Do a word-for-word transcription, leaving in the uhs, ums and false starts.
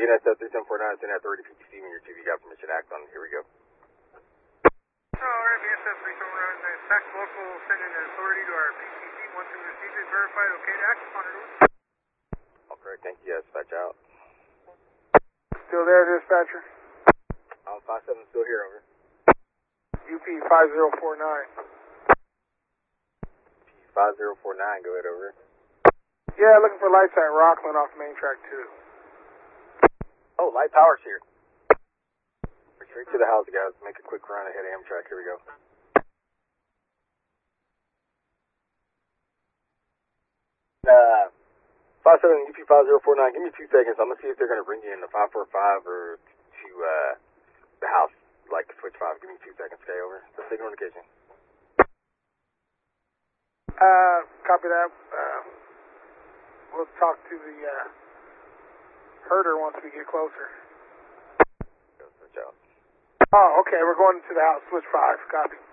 N S F three seven four nine, send authority P T C when your T V got permission to act on it. Here we go. Oh, alright, B S F three seven four nine, tax local sending an authority to our P T C. Once we receive it, verified, okay to act upon it. All correct, thank you. Dispatch out. Still there, dispatcher? I'm five seven still here, over. U P five zero four nine. five zero four nine, go ahead, over. Yeah, looking for lights at Rockland off main track two. Oh, light power's here. Straight to the house, guys. Make a quick run ahead of Amtrak. Here we go. Uh, five seven U P five zero four nine, give me two seconds. I'm going to see if they're going to bring you in the five four five or to uh, the house, like switch five. Give me two seconds, okay, over. The signal indication. Uh, copy that. Uh, we'll talk to the uh, herder once we get closer. Go switch out. Oh, okay, we're going to the house, switch five, copy.